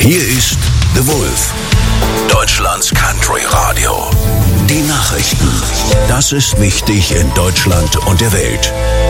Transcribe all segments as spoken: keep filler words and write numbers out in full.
Hier ist The Wolf, Deutschlands Country Radio. Die Nachrichten. Das ist wichtig in Deutschland und der Welt.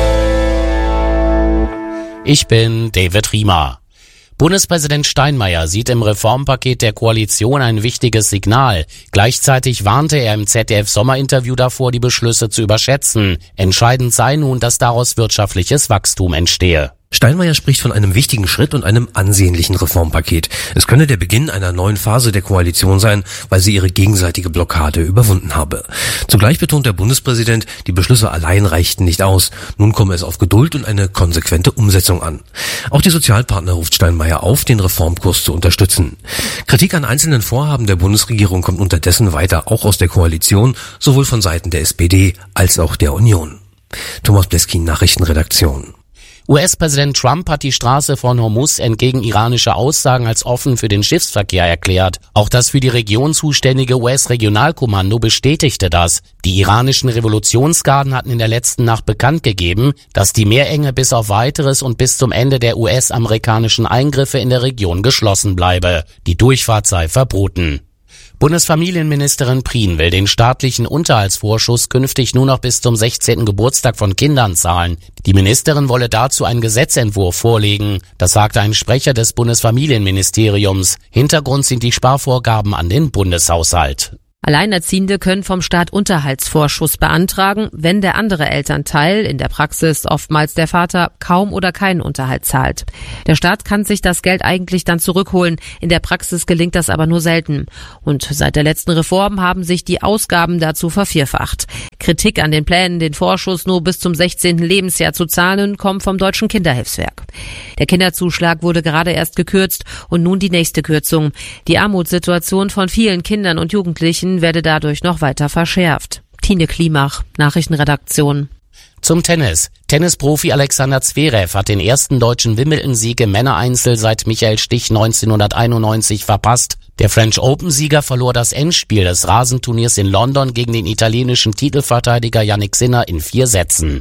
Ich bin David Riemer. Bundespräsident Steinmeier sieht im Reformpaket der Koalition ein wichtiges Signal. Gleichzeitig warnte er im Z D F-Sommerinterview davor, die Beschlüsse zu überschätzen. Entscheidend sei nun, dass daraus wirtschaftliches Wachstum entstehe. Steinmeier spricht von einem wichtigen Schritt und einem ansehnlichen Reformpaket. Es könne der Beginn einer neuen Phase der Koalition sein, weil sie ihre gegenseitige Blockade überwunden habe. Zugleich betont der Bundespräsident, die Beschlüsse allein reichten nicht aus. Nun komme es auf Geduld und eine konsequente Umsetzung an. Auch die Sozialpartner ruft Steinmeier auf, den Reformkurs zu unterstützen. Kritik an einzelnen Vorhaben der Bundesregierung kommt unterdessen weiter auch aus der Koalition, sowohl von Seiten der S P D als auch der Union. Thomas Bleskin, Nachrichtenredaktion. U S-Präsident Trump hat die Straße von Hormuz entgegen iranischer Aussagen als offen für den Schiffsverkehr erklärt. Auch das für die Region zuständige U S-Regionalkommando bestätigte das. Die iranischen Revolutionsgarden hatten in der letzten Nacht bekannt gegeben, dass die Meerenge bis auf Weiteres und bis zum Ende der U S-amerikanischen Eingriffe in der Region geschlossen bleibe. Die Durchfahrt sei verboten. Bundesfamilienministerin Prien will den staatlichen Unterhaltsvorschuss künftig nur noch bis zum sechzehnten Geburtstag von Kindern zahlen. Die Ministerin wolle dazu einen Gesetzentwurf vorlegen. Das sagte ein Sprecher des Bundesfamilienministeriums. Hintergrund sind die Sparvorgaben an den Bundeshaushalt. Alleinerziehende können vom Staat Unterhaltsvorschuss beantragen, wenn der andere Elternteil, in der Praxis oftmals der Vater, kaum oder keinen Unterhalt zahlt. Der Staat kann sich das Geld eigentlich dann zurückholen, in der Praxis gelingt das aber nur selten. Und seit der letzten Reform haben sich die Ausgaben dazu vervierfacht. Kritik an den Plänen, den Vorschuss nur bis zum sechzehnten Lebensjahr zu zahlen, kommt vom Deutschen Kinderhilfswerk. Der Kinderzuschlag wurde gerade erst gekürzt und nun die nächste Kürzung. Die Armutssituation von vielen Kindern und Jugendlichen werde dadurch noch weiter verschärft. Tine Klimach, Nachrichtenredaktion. Zum Tennis. Tennisprofi Alexander Zverev hat den ersten deutschen Wimbledon-Sieg im Männereinzel seit Michael Stich neunzehnhunderteinundneunzig verpasst. Der French Open-Sieger verlor das Endspiel des Rasenturniers in London gegen den italienischen Titelverteidiger Jannik Sinner in vier Sätzen.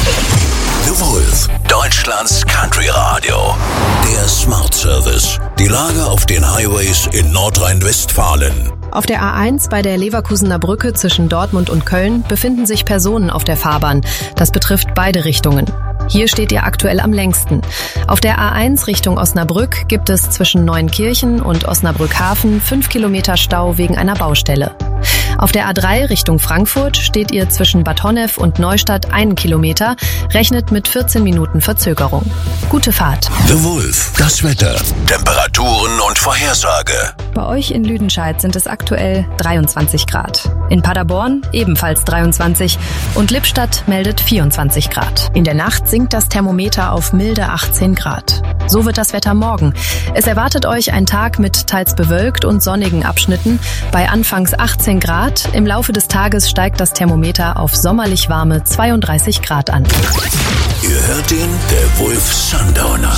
The Wolf, Deutschlands Country Radio. Der Smart Service. Die Lage auf den Highways in Nordrhein-Westfalen. Auf der A eins bei der Leverkusener Brücke zwischen Dortmund und Köln befinden sich Personen auf der Fahrbahn. Das betrifft beide Richtungen. Hier steht ihr aktuell am längsten. Auf der A eins Richtung Osnabrück gibt es zwischen Neuenkirchen und Osnabrück-Hafen fünf Kilometer Stau wegen einer Baustelle. Auf der A drei Richtung Frankfurt steht ihr zwischen Bad Honnef und Neustadt einen Kilometer, rechnet mit vierzehn Minuten Verzögerung. Gute Fahrt. The Wolf, das Wetter, Temperaturen und Vorhersage. Bei euch in Lüdenscheid sind es aktuell dreiundzwanzig Grad. In Paderborn ebenfalls dreiundzwanzig und Lippstadt meldet vierundzwanzig Grad. In der Nacht sinkt das Thermometer auf milde achtzehn Grad. So wird das Wetter morgen. Es erwartet euch ein Tag mit teils bewölkt und sonnigen Abschnitten bei anfangs achtzehn Grad. Im Laufe des Tages steigt das Thermometer auf sommerlich warme zweiunddreißig Grad an. Ihr hört den The Wolf Sundowner.